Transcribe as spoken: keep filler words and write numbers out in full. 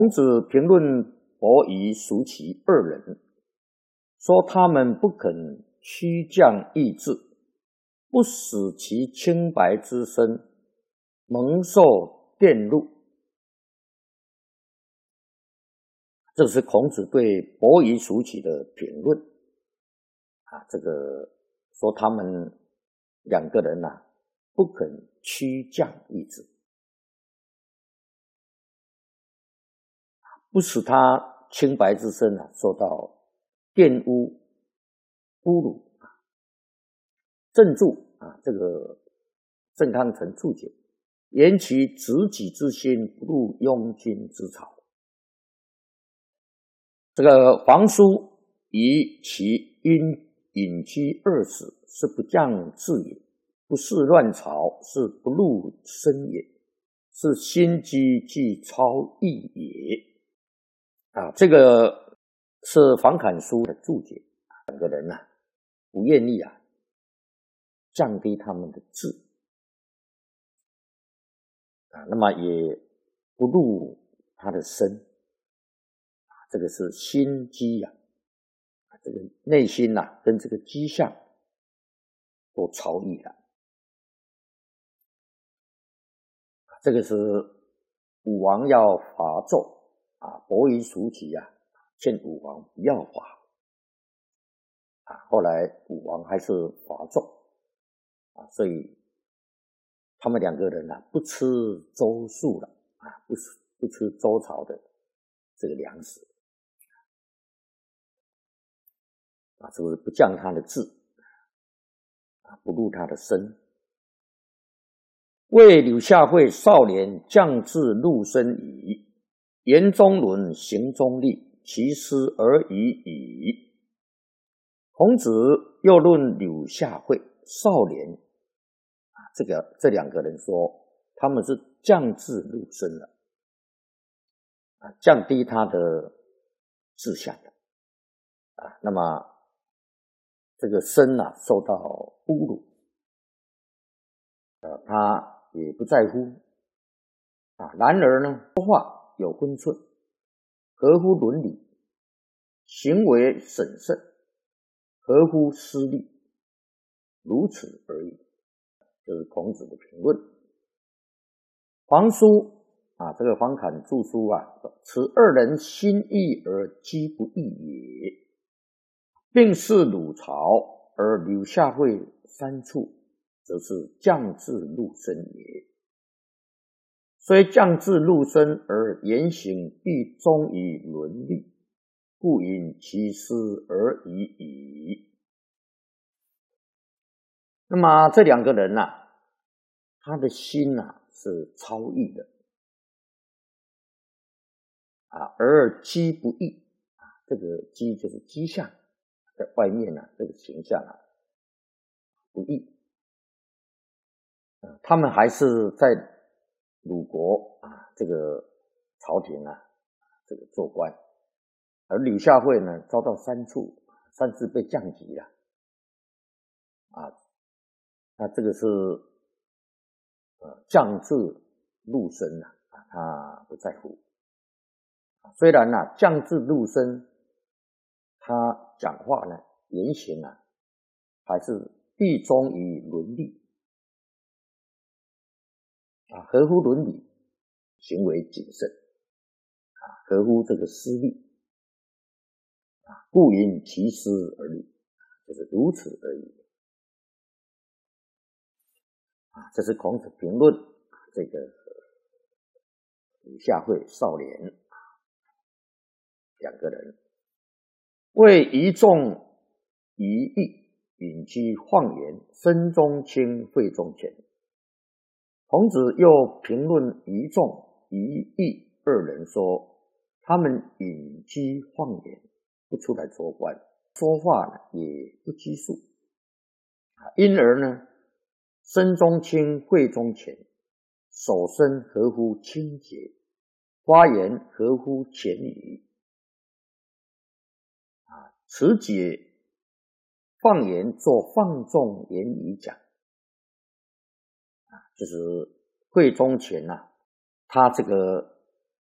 孔子评论伯夷、叔齐二人，说他们不肯屈降意志，不使其清白之身蒙受玷辱。这是孔子对伯夷、叔齐的评论啊，这个说他们两个人啊，不肯屈降意志，不使他清白之身啊受到玷污、侮辱啊。正注啊，这个郑康成注解，言其执己之心，不入庸君之朝。这个皇叔以其因隐居二史，是不降志也；不仕乱朝，是不入深也；是心机既超逸也。啊，这个是房坎书的注解。两个人啊，不愿意啊降低他们的志啊，那么也不入他的身。这个是心机啊，这个内心呐、啊，跟这个机象都超逸了。这个是武王要伐纣啊，伯夷叔齐啊，劝武王不要伐啊，后来武王还是伐纣啊，所以他们两个人啊，不吃周粟了啊，不吃不吃周朝的这个粮食。啊，是不是不降他的志啊，不入他的身？为柳下惠少年降志入深矣，言中伦，行中立，其师而已矣。孔子又论柳下惠少年啊，这个这两个人说他们是降志入深了啊，降低他的志向了啊，那么这个身啊受到侮辱，呃，他也不在乎啊。然而呢，说话有分寸，合乎伦理，行为审慎，合乎私利，如此而已。这是孔子的评论。房叔啊，这个房坎注书啊，此二人心义而机不义也。并是鲁朝，而柳下惠三处，则是降志入深也。虽降志入深，而言行必忠于伦理，故因其师而已矣。那么这两个人啊，他的心啊是超逸的啊，而机不义啊，这个机就是机象。在外面呢、啊，这个形象啊不义啊，他们还是在鲁国啊这个朝廷啊这个做官，而柳下惠呢遭到三处，三次被降级了啊，那这个是呃降志入深了啊，他不在乎。虽然呢、啊、降志入深，他讲话呢言行啊还是必忠于伦理啊，合乎伦理，行为谨慎啊，合乎这个私利啊，故因其师而已，就是如此而已啊。这是孔子评论这个柳下惠少年两个人，为一众一义，隐居晃言，身中轻，肺中浅。孔子又评论一众一义二人说，他们隐居晃言，不出来做官，说话呢也不拘束，因而呢身中轻，肺中浅，守身合乎清洁，发言合乎浅语啊，此解放言做放纵言语讲啊，就是会中前啊，他这个